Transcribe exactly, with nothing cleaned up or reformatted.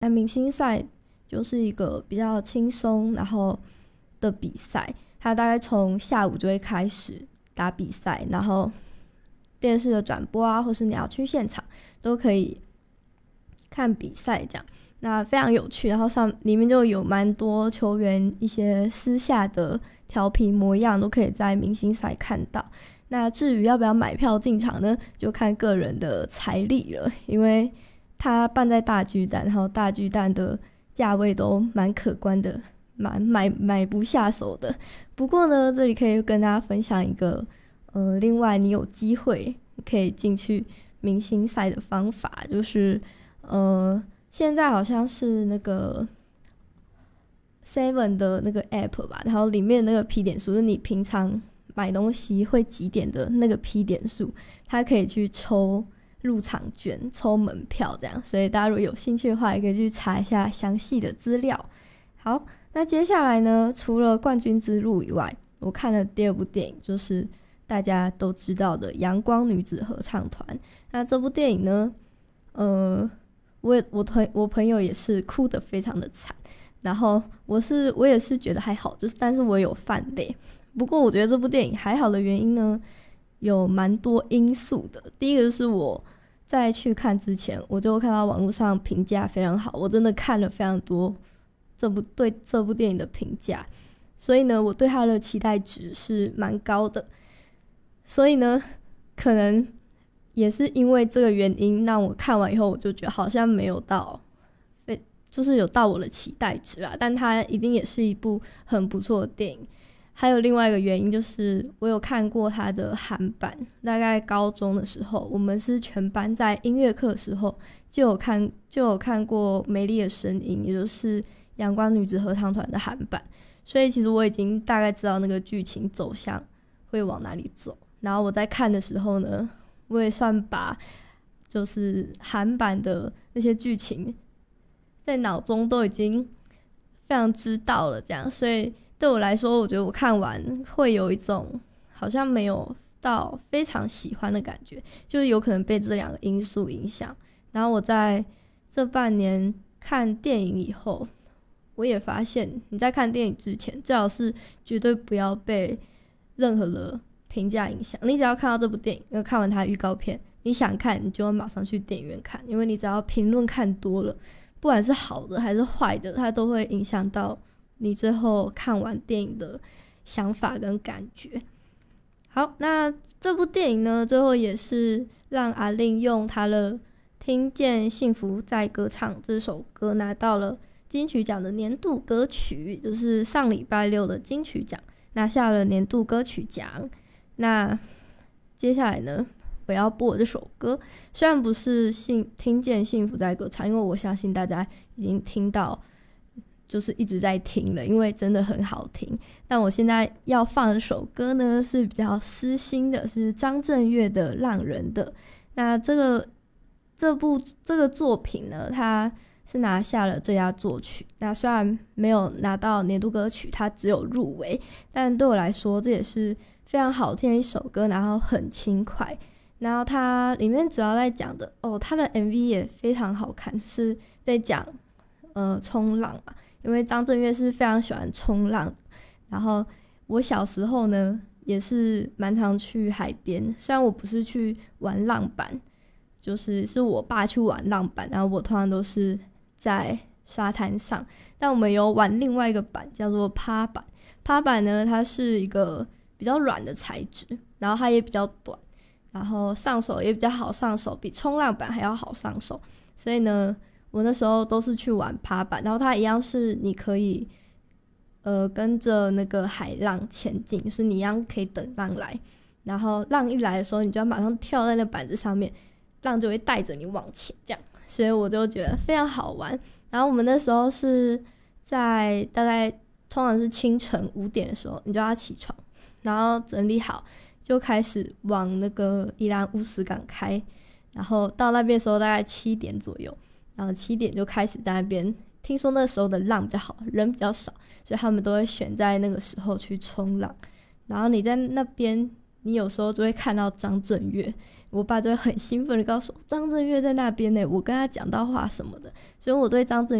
那明星赛就是一个比较轻松然后的比赛，它大概从下午就会开始打比赛，然后电视的转播啊，或是你要去现场都可以看比赛这样。那非常有趣，然后上里面就有蛮多球员一些私下的调皮模样都可以在明星赛看到。那至于要不要买票进场呢，就看个人的财力了，因为它办在大巨蛋，然后大巨蛋的价位都蛮可观的，蛮买买不下手的。不过呢，这里可以跟大家分享一个呃，另外你有机会可以进去明星赛的方法，就是呃现在好像是那个 Seven 的那个 App 吧，然后里面那个 P 点数，就是你平常买东西会几点的那个 P 点数，它可以去抽入场券、抽门票这样。所以大家如果有兴趣的话，也可以去查一下详细的资料。好，那接下来呢，除了冠军之路以外，我看了第二部电影，就是大家都知道的阳光女子合唱团。那这部电影呢，呃。我也我朋我朋友也是哭得非常的惨，然后我是我也是觉得还好，就是但是我有泛泪。不过我觉得这部电影还好的原因呢，有蛮多因素的。第一个就是我在去看之前，我就看到网络上评价非常好，我真的看了非常多这部对这部电影的评价，所以呢，我对它的期待值是蛮高的。所以呢，可能也是因为这个原因，让我看完以后我就觉得好像没有到就是有到我的期待值啦，但它一定也是一部很不错的电影。还有另外一个原因就是我有看过它的韩版，大概高中的时候我们是全班在音乐课的时候就有看就有看过《美丽的声音》，也就是阳光女子合唱团的韩版，所以其实我已经大概知道那个剧情走向会往哪里走。然后我在看的时候呢，我也算把就是韩版的那些剧情在脑中都已经非常知道了这样，所以对我来说，我觉得我看完会有一种好像没有到非常喜欢的感觉，就是有可能被这两个因素影响。然后我在这半年看电影以后，我也发现你在看电影之前最好是绝对不要被任何的评价影响。你只要看到这部电影，看完它的预告片，你想看你就会马上去电影院看，因为你只要评论看多了，不管是好的还是坏的，它都会影响到你最后看完电影的想法跟感觉。好，那这部电影呢，最后也是让阿令用他的听见幸福在歌唱这首歌拿到了金曲奖的年度歌曲，就是上礼拜六的金曲奖拿下了年度歌曲奖。那接下来呢，我要播这首歌，虽然不是幸听见幸福在歌唱，因为我相信大家已经听到就是一直在听了，因为真的很好听。但我现在要放的首歌呢是比较私心的，是张震岳的《浪人》的。那这个这部这个作品呢，它是拿下了最佳作曲，那虽然没有拿到年度歌曲，它只有入围，但对我来说这也是非常好听的一首歌，然后很轻快。然后它里面主要在讲的哦，它的 M V 也非常好看，是在讲呃冲浪嘛，因为张震岳是非常喜欢冲浪。然后我小时候呢也是蛮常去海边，虽然我不是去玩浪板，就是是我爸去玩浪板，然后我通常都是在沙滩上，但我们有玩另外一个板叫做趴板。趴板呢，它是一个比较软的材质，然后它也比较短，然后上手也比较好上手，比冲浪板还要好上手。所以呢，我那时候都是去玩趴板，然后它一样是你可以呃跟着那个海浪前进，就是你一样可以等浪来，然后浪一来的时候，你就要马上跳在那板子上面，浪就会带着你往前这样。所以我就觉得非常好玩。然后我们那时候是在大概通常是清晨五点的时候，你就要起床，然后整理好就开始往那个宜兰乌石港开，然后到那边的时候大概七点左右，然后七点就开始在那边，听说那时候的浪比较好，人比较少，所以他们都会选在那个时候去冲浪。然后你在那边你有时候就会看到张震岳，我爸就会很兴奋的告诉我张震岳在那边呢，我跟他讲到话什么的，所以我对张震